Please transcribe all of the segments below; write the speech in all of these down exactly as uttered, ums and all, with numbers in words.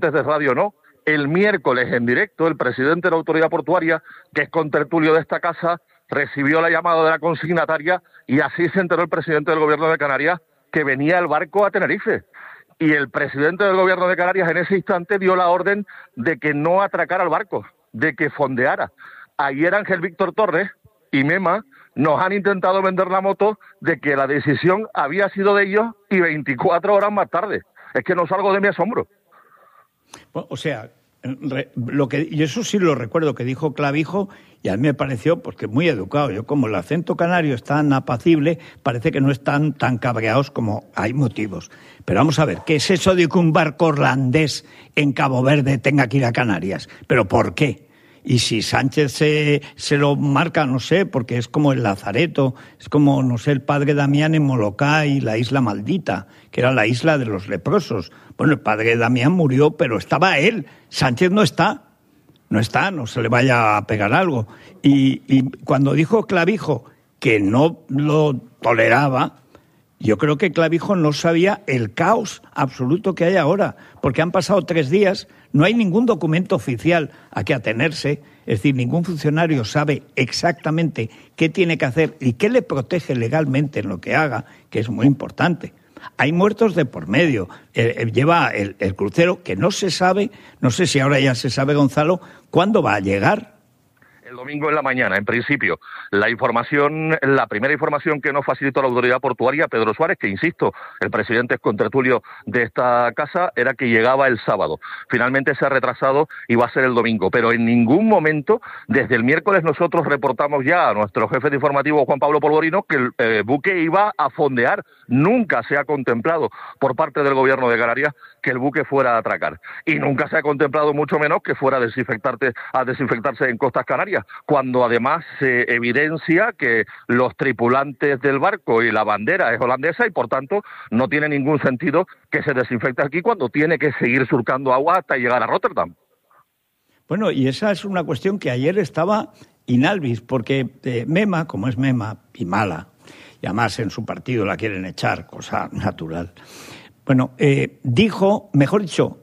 de radio no, el miércoles en directo el presidente de la autoridad portuaria, que es contertulio de esta casa, recibió la llamada de la consignataria y así se enteró el presidente del gobierno de Canarias que venía el barco a Tenerife. Y el presidente del gobierno de Canarias en ese instante dio la orden de que no atracara el barco, de que fondeara. Ayer Ángel Víctor Torres y Mema nos han intentado vender la moto de que la decisión había sido de ellos y veinticuatro horas más tarde. Es que no salgo de mi asombro. O sea, lo que y eso sí lo recuerdo que dijo Clavijo, y a mí me pareció porque muy educado. Yo, como el acento canario es tan apacible, parece que no están tan cabreados como hay motivos. Pero vamos a ver, ¿qué es eso de que un barco irlandés en Cabo Verde tenga que ir a Canarias? ¿Pero por qué? Y si Sánchez se, se lo marca, no sé, porque es como el Lazareto, es como, no sé, el padre Damián en Moloká y la isla maldita, que era la isla de los leprosos. Bueno, el padre Damián murió, pero estaba él. Sánchez no está, no está, no se le vaya a pegar algo. Y, y cuando dijo Clavijo que no lo toleraba, yo creo que Clavijo no sabía el caos absoluto que hay ahora, porque han pasado tres días, no hay ningún documento oficial a que atenerse, es decir, ningún funcionario sabe exactamente qué tiene que hacer y qué le protege legalmente en lo que haga, que es muy importante. Hay muertos de por medio. Eh, lleva el, el crucero, que no se sabe, no sé si ahora ya se sabe, Gonzalo, cuándo va a llegar. El domingo en la mañana, en principio. La información, la primera información que nos facilitó la autoridad portuaria, Pedro Suárez, que insisto, el presidente es contertulio de esta casa, era que llegaba el sábado. Finalmente se ha retrasado y va a ser el domingo, pero en ningún momento, desde el miércoles nosotros reportamos ya a nuestro jefe de informativo, Juan Pablo Polvorino, que el eh, buque iba a fondear. Nunca se ha contemplado por parte del gobierno de Canarias que el buque fuera a atracar. Y nunca se ha contemplado, mucho menos, que fuera a desinfectarse, a desinfectarse en costas canarias, cuando además se evidencia que los tripulantes del barco y la bandera es holandesa y por tanto no tiene ningún sentido que se desinfecte aquí cuando tiene que seguir surcando agua hasta llegar a Rotterdam. Bueno, y esa es una cuestión que ayer estaba in albis, porque eh, Mema, como es Mema y mala, y además en su partido la quieren echar, cosa natural, bueno, eh, dijo, mejor dicho,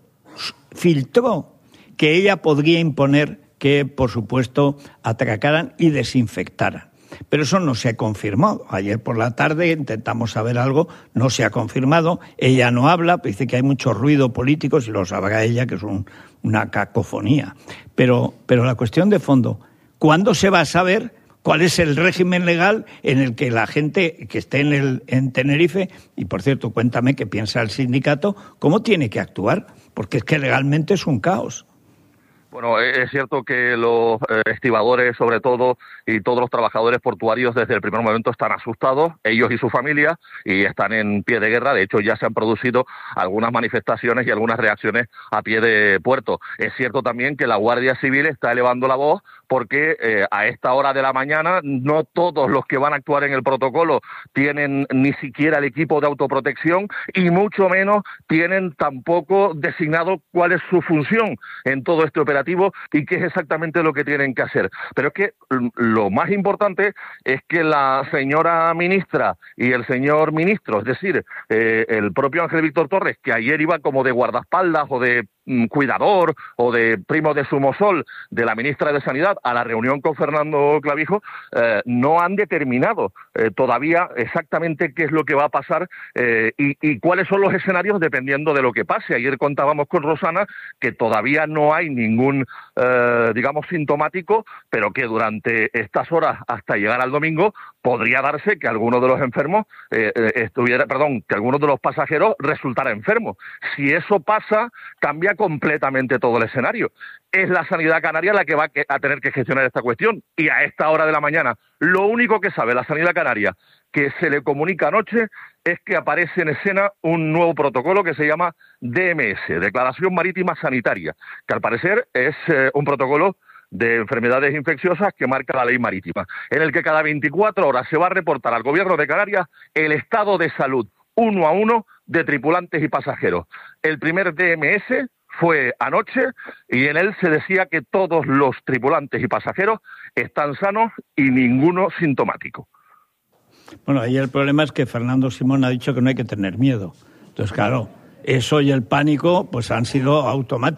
filtró que ella podría imponer que, por supuesto, atracaran y desinfectaran. Pero eso no se ha confirmado. Ayer por la tarde intentamos saber algo, no se ha confirmado. Ella no habla, dice que hay mucho ruido político, si lo sabrá ella, que es un, una cacofonía. Pero, pero la cuestión de fondo, ¿cuándo se va a saber cuál es el régimen legal en el que la gente que esté en, el, en Tenerife, y por cierto, cuéntame qué piensa el sindicato, cómo tiene que actuar? Porque es que legalmente es un caos. Bueno, es cierto que los eh, estibadores, sobre todo, y todos los trabajadores portuarios desde el primer momento están asustados, ellos y su familia, y están en pie de guerra. De hecho, ya se han producido algunas manifestaciones y algunas reacciones a pie de puerto. Es cierto también que la Guardia Civil está elevando la voz porque eh, a esta hora de la mañana no todos los que van a actuar en el protocolo tienen ni siquiera el equipo de autoprotección y mucho menos tienen tampoco designado cuál es su función en todo este operativo y qué es exactamente lo que tienen que hacer. Pero es que lo más importante es que la señora ministra y el señor ministro, es decir, eh, el propio Ángel Víctor Torres, que ayer iba como de guardaespaldas o de cuidador o de primo de Sumosol de la ministra de Sanidad a la reunión con Fernando Clavijo, eh, no han determinado eh, todavía exactamente qué es lo que va a pasar eh, y, y cuáles son los escenarios dependiendo de lo que pase. Ayer contábamos con Rosana que todavía no hay ningún, eh, digamos, sintomático, pero que durante estas horas hasta llegar al domingo podría darse que alguno de los enfermos eh, estuviera, perdón, que alguno de los pasajeros resultara enfermo. Si eso pasa, cambia completamente todo el escenario. Es la sanidad canaria la que va a tener que gestionar esta cuestión y a esta hora de la mañana lo único que sabe la sanidad canaria que se le comunica anoche es que aparece en escena un nuevo protocolo que se llama D M S, Declaración Marítima Sanitaria, que al parecer es eh, un protocolo de enfermedades infecciosas que marca la ley marítima, en el que cada veinticuatro horas se va a reportar al gobierno de Canarias el estado de salud uno a uno de tripulantes y pasajeros. El primer D M S fue anoche y en él se decía que todos los tripulantes y pasajeros están sanos y ninguno sintomático. Bueno, ahí el problema es que Fernando Simón ha dicho que no hay que tener miedo. Entonces, claro, eso y el pánico pues han sido automáticos.